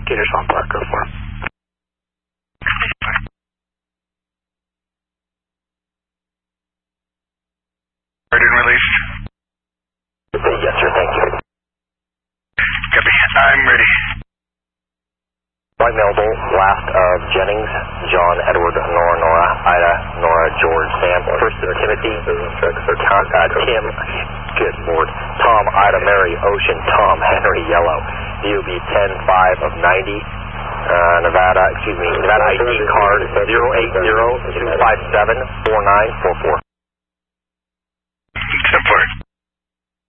Gators on Park, go for him. Ready and released? Yes, sir, thank you. Copy. I'm ready. White Melville, last of Jennings, John, Edward, Nora, Nora, Ida, Nora, George, Sam, first of Timothy, Tim, good Lord, Tom, Ida, Mary, Ocean, Tom, Henry, Yellow, DOB 10-5 of 90, Nevada ID card 080-257-4944. 10-4.